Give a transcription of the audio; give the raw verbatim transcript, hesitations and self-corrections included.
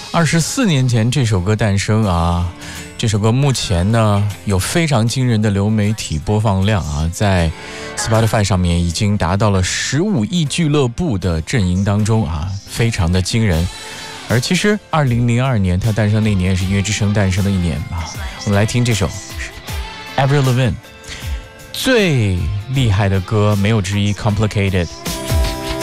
二十四年前这首歌诞生啊，这首歌目前呢有非常惊人的流媒体播放量啊，在 Spotify 上面已经达到了十五亿俱乐部的阵营当中啊，非常的惊人。而其实二零零二年它诞生那年也是音乐之声诞生的一年啊。我们来听这首 Avril Lavigne 最厉害的歌没有之一 Complicated。